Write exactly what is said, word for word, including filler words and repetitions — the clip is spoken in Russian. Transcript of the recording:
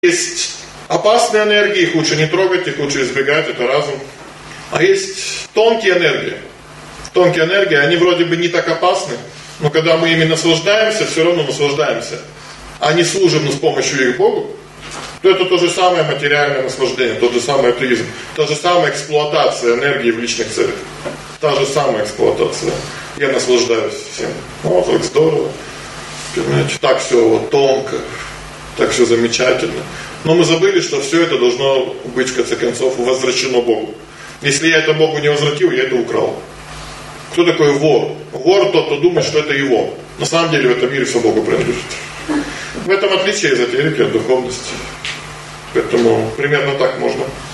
Есть опасные энергии, их лучше не трогать, их лучше избегать, это разум. А есть тонкие энергии. Тонкие энергии, они вроде бы не так опасны, но когда мы ими наслаждаемся, все равно наслаждаемся, а не служим с помощью их Богу, то это то же самое материальное наслаждение, тот же самый атеизм, та же самая эксплуатация энергии в личных целях. Та же самая эксплуатация. Я наслаждаюсь всем. О, как здорово. Понимаете, так все вот тонко, так все замечательно. Но мы забыли, что все это должно быть в конце концов возвращено Богу. Если я это Богу не возвратил, я это украл. Кто такой вор? Вор тот, кто думает, что это его. На самом деле в этом мире все Богу принадлежит. В этом отличие эзотерики от духовности. Поэтому примерно так можно.